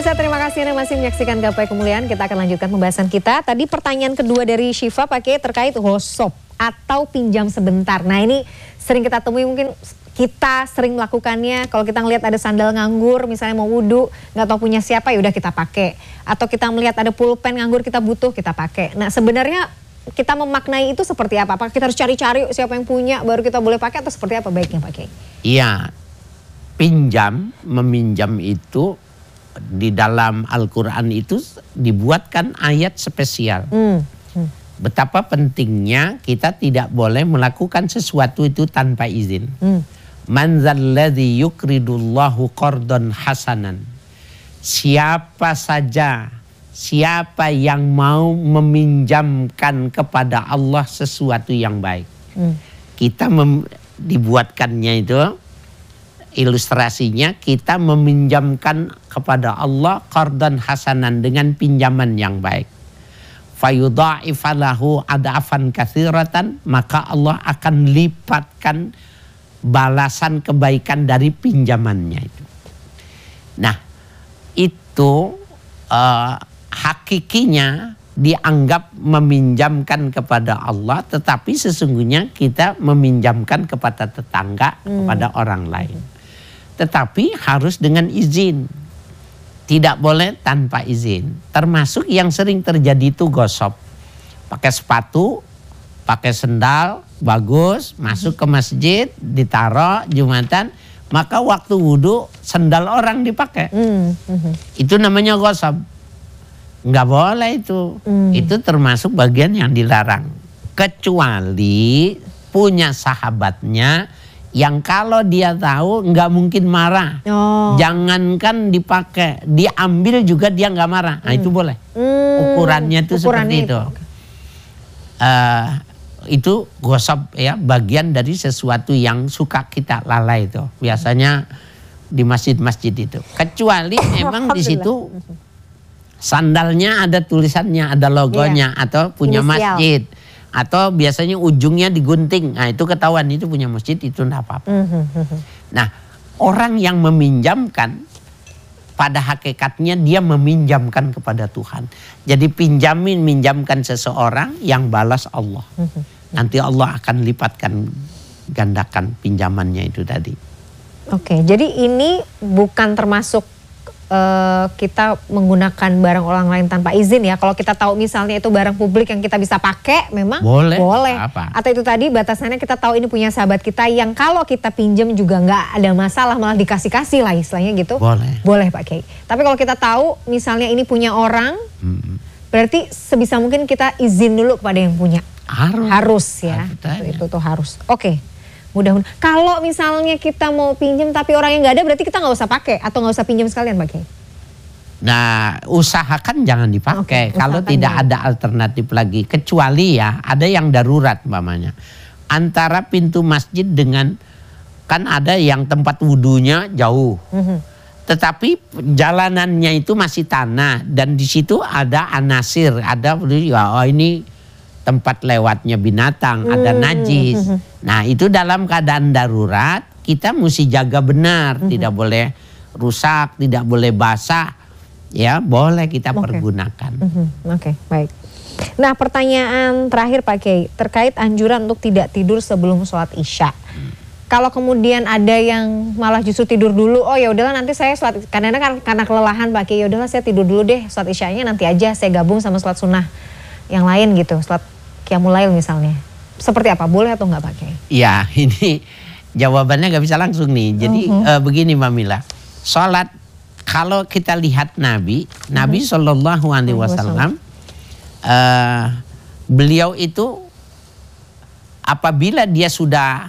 Pemirsa, terima kasih Anda masih menyaksikan Gapai Kemuliaan. Kita akan lanjutkan pembahasan kita. Tadi pertanyaan kedua dari Syifa pakai terkait ghosop atau pinjam sebentar. Nah ini sering kita temui, mungkin kita sering melakukannya. Kalau kita ngelihat ada sandal nganggur, misalnya mau wudhu, nggak tahu punya siapa, ya udah kita pakai. Atau kita melihat ada pulpen nganggur, kita butuh, kita pakai. Nah sebenarnya kita memaknai itu seperti apa? Apakah kita harus cari-cari siapa yang punya, baru kita boleh pakai, atau seperti apa baiknya pakai? Iya, meminjam itu di dalam Al-Quran itu dibuatkan ayat spesial. Betapa pentingnya kita tidak boleh melakukan sesuatu itu tanpa izin. Man dzalladzi yuqridullahu qardan hasanan. Siapa saja, siapa yang mau meminjamkan kepada Allah sesuatu yang baik. Kita dibuatkannya itu, ilustrasinya kita meminjamkan kepada Allah qardan hasanan dengan pinjaman yang baik. Fayudha'ifalahu adafan katsiratan, maka Allah akan lipatkan balasan kebaikan dari pinjamannya itu. Nah, itu hakikinya dianggap meminjamkan kepada Allah, tetapi sesungguhnya kita meminjamkan kepada tetangga, kepada orang lain. Tetapi harus dengan izin. Tidak boleh tanpa izin. Termasuk yang sering terjadi itu gosop. Pakai sepatu, pakai sendal, bagus, masuk ke masjid, ditaruh Jumatan, maka waktu wudhu sendal orang dipakai. Itu namanya gosop. Nggak boleh itu. Itu termasuk bagian yang dilarang. Kecuali punya sahabatnya yang kalau dia tahu nggak mungkin marah. Jangankan dipakai, diambil juga dia nggak marah. Nah itu boleh. Ukurannya itu seperti itu. Itu gosop ya, bagian dari sesuatu yang suka kita lalai itu. Biasanya di masjid-masjid itu. Kecuali emang di situ sandalnya ada tulisannya, ada logonya, atau punya masjid. Atau biasanya ujungnya digunting. Nah itu ketahuan itu punya masjid, itu enggak apa-apa. Nah orang yang meminjamkan pada hakikatnya dia meminjamkan kepada Tuhan. Jadi minjamkan seseorang yang balas Allah. Nanti Allah akan lipatkan gandakan pinjamannya itu tadi. Oke, jadi ini bukan termasuk kita menggunakan barang orang lain tanpa izin ya. Kalau kita tahu misalnya itu barang publik yang kita bisa pakai, memang boleh. Atau itu tadi batasannya kita tahu ini punya sahabat kita yang kalau kita pinjam juga nggak ada masalah, malah dikasih-kasih lah istilahnya gitu. Boleh pakai. Tapi kalau kita tahu misalnya ini punya orang, berarti sebisa mungkin kita izin dulu kepada yang punya. Harus ya. Itu tuh harus. Oke. Mudah-mudahan. Kalau misalnya kita mau pinjam tapi orang yang nggak ada, berarti kita nggak usah pakai atau nggak usah pinjam sekalian pakai. Nah, usahakan jangan dipakai kalau tidak ada alternatif lagi. Kecuali ya ada yang darurat umpamanya. Antara pintu masjid dengan, kan ada yang tempat wudhunya jauh. Tetapi jalanannya itu masih tanah dan di situ ada anasir, ada ini tempat lewatnya binatang, ada najis. Nah itu dalam keadaan darurat kita mesti jaga benar, tidak boleh rusak, tidak boleh basah, ya boleh kita pergunakan. Oke, baik. Nah pertanyaan terakhir Pak Kiai terkait anjuran untuk tidak tidur sebelum sholat isya. Kalau kemudian ada yang malah justru tidur dulu, oh ya udahlah nanti saya sholat, kadang-kadang karena kelelahan Pak Kiai, ya udahlah saya tidur dulu deh, sholat isyanya nanti aja saya gabung sama sholat sunnah yang lain gitu, sholat Qiyamul Lail misalnya. Seperti apa? Boleh atau enggak pakai? Ya ini jawabannya nggak bisa langsung nih. Jadi begini Mbak Mila. Sholat, kalau kita lihat Nabi Shallallahu Alaihi Wasallam, beliau itu apabila dia sudah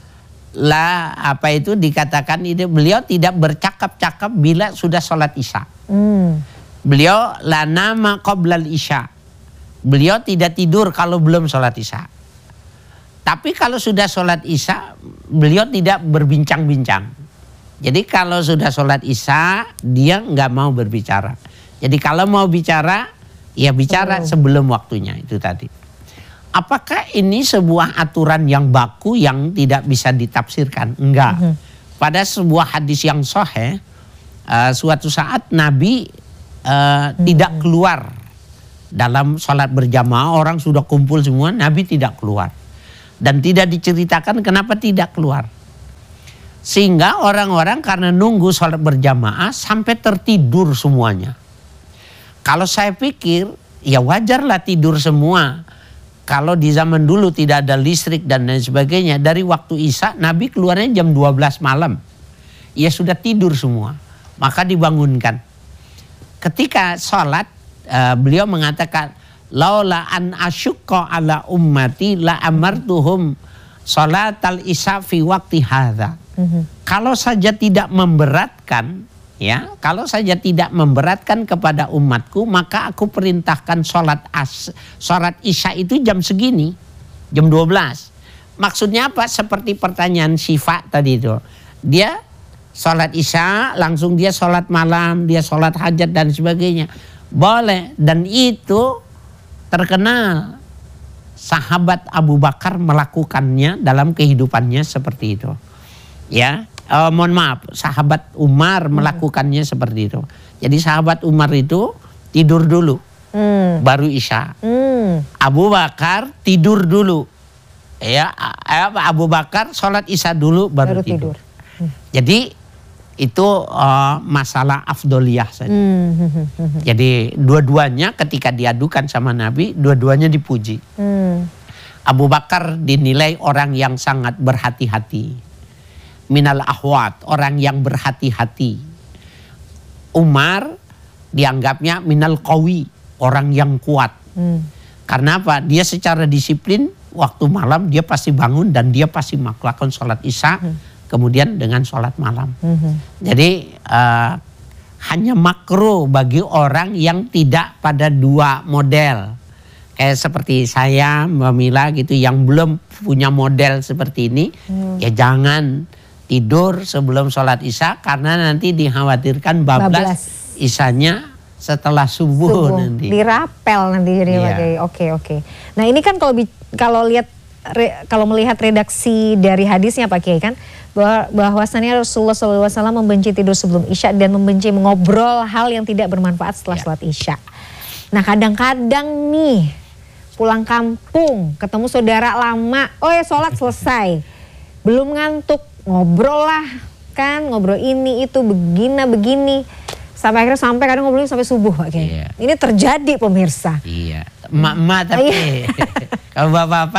dikatakan itu, beliau tidak bercakap-cakap bila sudah sholat isya. Beliau la nama qoblal isya. Beliau tidak tidur kalau belum sholat isya. Tapi kalau sudah sholat isya, beliau tidak berbincang-bincang. Jadi kalau sudah sholat isya, dia nggak mau berbicara. Jadi kalau mau bicara, ya bicara sebelum waktunya, itu tadi. Apakah ini sebuah aturan yang baku yang tidak bisa ditafsirkan? Enggak. Pada sebuah hadis yang sahih, suatu saat Nabi tidak keluar dalam sholat berjamaah. Orang sudah kumpul semua, Nabi tidak keluar. Dan tidak diceritakan kenapa tidak keluar. Sehingga orang-orang karena nunggu sholat berjamaah sampai tertidur semuanya. Kalau saya pikir ya wajarlah tidur semua. Kalau di zaman dulu tidak ada listrik dan lain sebagainya. Dari waktu Isya Nabi keluarnya jam 12 malam. Ya sudah tidur semua. Maka dibangunkan. Ketika sholat beliau mengatakan, laula an asyukka ala ummati la amartuhum sholatal isya fi waqti hadza. Kalau saja tidak memberatkan, ya, kalau saja tidak memberatkan kepada umatku, maka aku perintahkan sholat isya itu jam segini, jam 12. Maksudnya apa? Seperti pertanyaan Syifa tadi itu. Dia sholat isya, langsung dia sholat malam, dia sholat hajat dan sebagainya. Boleh, dan itu terkenal sahabat Abu Bakar melakukannya dalam kehidupannya seperti itu. Ya, mohon maaf, sahabat Umar melakukannya seperti itu. Jadi sahabat Umar itu tidur dulu, baru Isya. Abu Bakar tidur dulu. Ya, Abu Bakar sholat Isya dulu, baru tidur. Jadi itu masalah afdoliyah saja. Jadi dua-duanya ketika diadukan sama Nabi, dua-duanya dipuji. Abu Bakar dinilai orang yang sangat berhati-hati. Minal ahwat, orang yang berhati-hati. Umar dianggapnya minal qawi, orang yang kuat. Karena apa? Dia secara disiplin waktu malam dia pasti bangun dan dia pasti melakukan sholat Isya. Kemudian dengan sholat malam. Jadi hanya makruh bagi orang yang tidak pada dua model. Kayak seperti saya, Mbak Mila gitu, yang belum punya model seperti ini. Ya jangan tidur sebelum sholat Isya, karena nanti dikhawatirkan bablas Isyanya setelah subuh nanti. Dirapel nanti jadi Oke. Nah ini kan kalau melihat redaksi dari hadisnya Pak Kiai kan, bahwasannya Rasulullah SAW membenci tidur sebelum Isya dan membenci mengobrol hal yang tidak bermanfaat setelah sholat Isya. Nah kadang-kadang nih pulang kampung ketemu saudara lama, sholat selesai, belum ngantuk, ngobrol lah kan, ngobrol ini itu begini sampai kadang ngobrolnya sampai subuh Pak Kiai. Ini terjadi pemirsa. Iya. Emak-emak tapi kalau bapak-bapak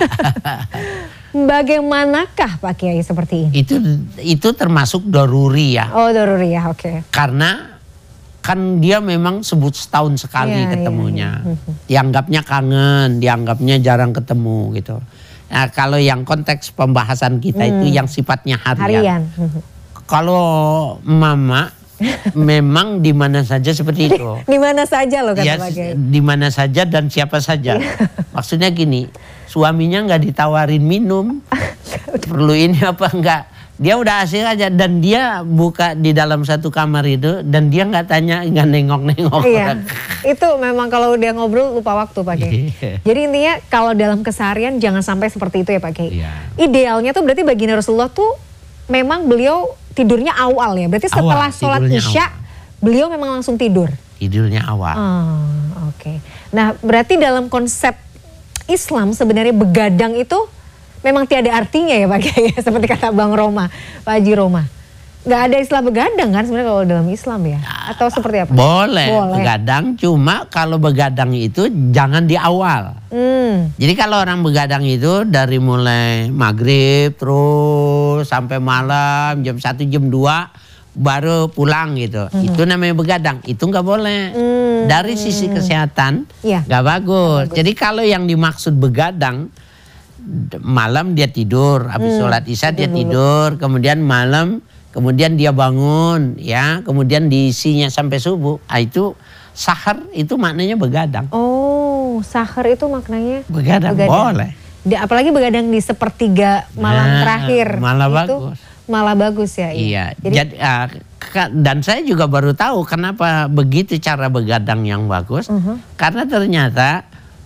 bagaimanakah Pak Kiai seperti ini? Itu termasuk doruri ya. Oh doruri ya, oke. Karena kan dia memang sebut setahun sekali ketemunya. Dianggapnya kangen, dianggapnya jarang ketemu gitu. Nah kalau yang konteks pembahasan kita itu yang sifatnya harian. Kalau mama memang di mana saja seperti itu. Di mana saja loh kata Pak Kiai. Di mana saja dan siapa saja. Maksudnya gini, suaminya nggak ditawarin minum, perlu ini apa enggak. Dia udah asik aja dan dia buka di dalam satu kamar itu dan dia nggak tanya, nggak nengok-nengok. Iya, itu memang kalau udah ngobrol lupa waktu Pak Kiai. Jadi intinya kalau dalam keseharian jangan sampai seperti itu ya Pak Kiai. Idealnya tuh berarti baginda Rasulullah tuh memang beliau tidurnya awal ya. Berarti setelah sholat Isya beliau memang langsung tidur. Tidurnya awal. Oke. Nah berarti dalam konsep Islam sebenarnya begadang itu memang tiada artinya ya Pak Kiai. Seperti kata Bang Roma, Pak Haji Roma. Gak ada istilah begadang kan sebenarnya kalau dalam Islam ya? Atau seperti apa? Boleh. Begadang, cuma kalau begadang itu jangan di awal. Jadi kalau orang begadang itu dari mulai maghrib terus sampai malam jam 1 jam 2 baru pulang gitu. Itu namanya begadang. Itu nggak boleh. Dari sisi kesehatan nggak bagus. Jadi kalau yang dimaksud begadang, malam dia tidur, habis sholat Isya dia tidur, kemudian malam kemudian dia bangun ya, kemudian diisinya sampai subuh. Itu sahar, itu maknanya begadang. Sahar itu maknanya begadang. Boleh. Apalagi begadang di sepertiga malam terakhir. Malah itu bagus. Malah bagus ya. Iya. Jadi, dan saya juga baru tahu kenapa begitu cara begadang yang bagus. Karena ternyata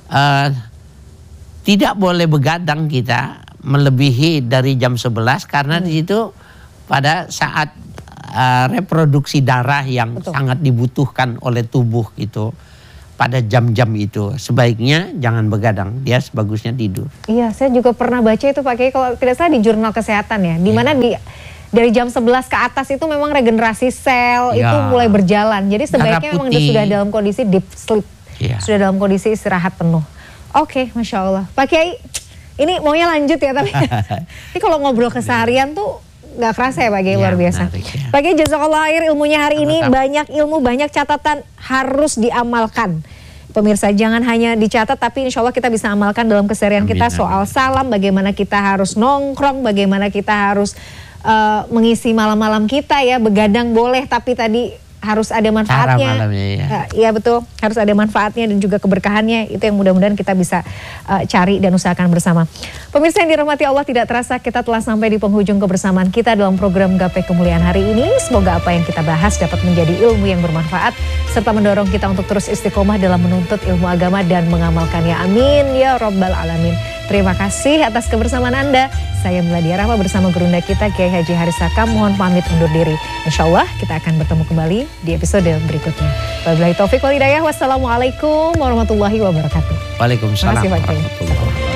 tidak boleh begadang kita melebihi dari jam 11 karena di situ pada saat reproduksi darah yang sangat dibutuhkan oleh tubuh gitu. Pada jam-jam itu sebaiknya jangan begadang, dia sebagusnya tidur. Iya, saya juga pernah baca itu Pak Kiai kalau tidak salah di jurnal kesehatan ya, di mana dari jam 11 ke atas itu memang regenerasi sel itu mulai berjalan. Jadi sebaiknya memang sudah dalam kondisi deep sleep, sudah dalam kondisi istirahat penuh. Oke, Masya Allah. Pak Kiai, ini maunya lanjut ya tapi ini kalau ngobrol keseharian tuh nggak kerasa ya Pak Kiai, luar biasa. Menarik, Pak Kiai, jazakallah khair ilmunya hari ini, banyak ilmu, banyak catatan harus diamalkan. Pemirsa, jangan hanya dicatat tapi insya Allah kita bisa amalkan dalam keseharian kita. Soal salam, bagaimana kita harus nongkrong, bagaimana kita harus mengisi malam-malam kita ya. Begadang boleh tapi tadi harus ada manfaatnya. Iya betul, harus ada manfaatnya dan juga keberkahannya. Itu yang mudah-mudahan kita bisa cari dan usahakan bersama. Pemirsa yang dirahmati Allah, tidak terasa kita telah sampai di penghujung kebersamaan kita dalam program Gapai Kemuliaan hari ini. Semoga apa yang kita bahas dapat menjadi ilmu yang bermanfaat serta mendorong kita untuk terus istiqomah dalam menuntut ilmu agama dan mengamalkannya. Amin ya Rabbal Alamin. Terima kasih atas kebersamaan Anda. Saya Meladia Rahma bersama gurunda kita Kiai Haji Haris Sakam. Mohon pamit undur diri. Insya Allah kita akan bertemu kembali di episode berikutnya. Wabillahi taufiq wal hidayah. Wassalamualaikum warahmatullahi wabarakatuh. Waalaikumsalam warahmatullahi wabarakatuh.